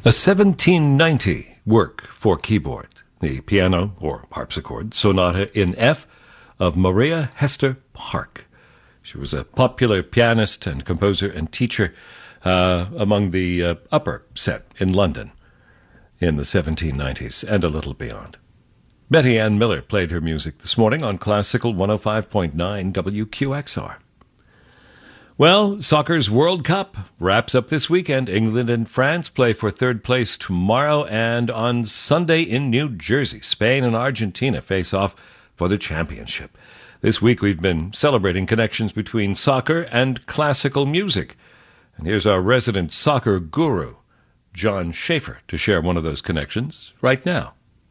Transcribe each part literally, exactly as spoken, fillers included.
A seventeen ninety work for keyboard, the piano or harpsichord sonata in F of Maria Hester Park. She was a popular pianist and composer and teacher uh, among the uh, upper set in London in the seventeen nineties and a little beyond. Betty Ann Miller played her music this morning on Classical one oh five point nine W Q X R. Well, soccer's World Cup wraps up this weekend. England and France play for third place tomorrow, and on Sunday in New Jersey, Spain and Argentina face off for the championship. This week we've been celebrating connections between soccer and classical music. And here's our resident soccer guru, John Schaefer, to share one of those connections right now.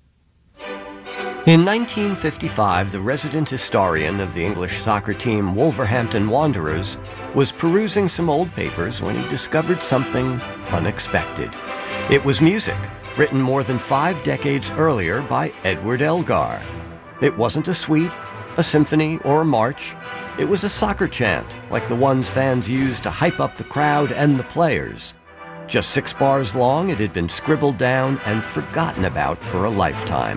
In nineteen fifty-five, the resident historian of the English soccer team Wolverhampton Wanderers was perusing some old papers when he discovered something unexpected. It was music, written more than five decades earlier by Edward Elgar. It wasn't a suite, a symphony, or a march. It was a soccer chant, like the ones fans used to hype up the crowd and the players. Just six bars long, it had been scribbled down and forgotten about for a lifetime.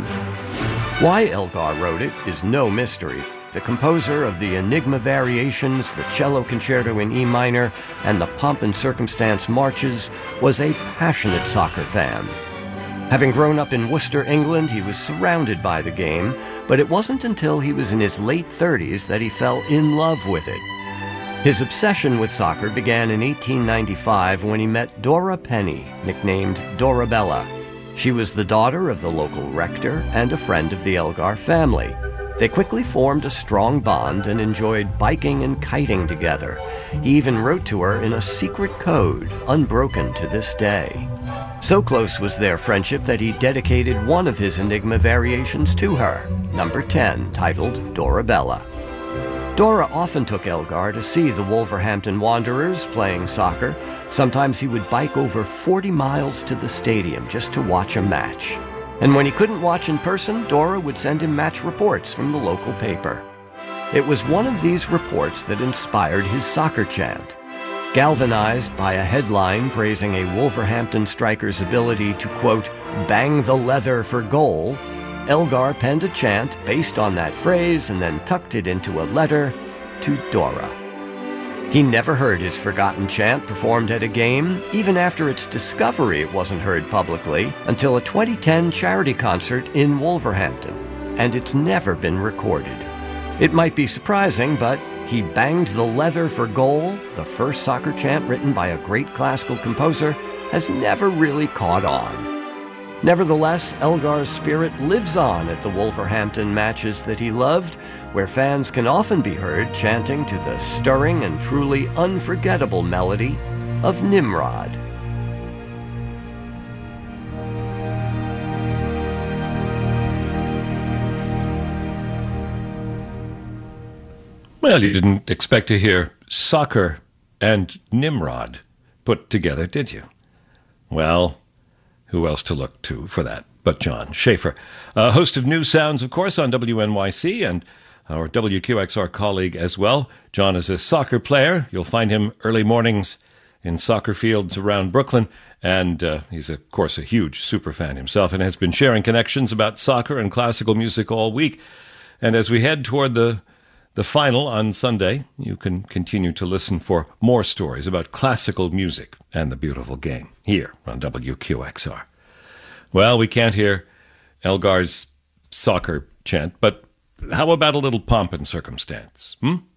Why Elgar wrote it is no mystery. The composer of the Enigma Variations, the Cello Concerto in E minor, and the Pomp and Circumstance marches was a passionate soccer fan. Having grown up in Worcester, England, he was surrounded by the game, but it wasn't until he was in his late thirties that he fell in love with it. His obsession with soccer began in eighteen ninety-five when he met Dora Penny, nicknamed Dorabella. She was the daughter of the local rector and a friend of the Elgar family. They quickly formed a strong bond and enjoyed biking and kiting together. He even wrote to her in a secret code, unbroken to this day. So close was their friendship that he dedicated one of his Enigma Variations to her, number ten, titled Dorabella. Dora often took Elgar to see the Wolverhampton Wanderers playing soccer. Sometimes he would bike over forty miles to the stadium just to watch a match. And when he couldn't watch in person, Dora would send him match reports from the local paper. It was one of these reports that inspired his soccer chant. Galvanized by a headline praising a Wolverhampton striker's ability to, quote, bang the leather for goal, Elgar penned a chant based on that phrase and then tucked it into a letter to Dora. He never heard his forgotten chant performed at a game. Even after its discovery, it wasn't heard publicly until a twenty ten charity concert in Wolverhampton, and it's never been recorded. It might be surprising, but he banged the leather for goal, the first soccer chant written by a great classical composer, has never really caught on. Nevertheless, Elgar's spirit lives on at the Wolverhampton matches that he loved, where fans can often be heard chanting to the stirring and truly unforgettable melody of Nimrod. Well, you didn't expect to hear soccer and Nimrod put together, did you? Well, who else to look to for that but John Schaefer, uh, host of New Sounds, of course, on W N Y C, and our W Q X R colleague as well. John is a soccer player. You'll find him early mornings in soccer fields around Brooklyn, and uh, he's, of course, a huge superfan himself and has been sharing connections about soccer and classical music all week. And as we head toward the the final on Sunday, you can continue to listen for more stories about classical music and the beautiful game here on W Q X R. Well, we can't hear Elgar's soccer chant, but how about a little pomp and circumstance? Hmm?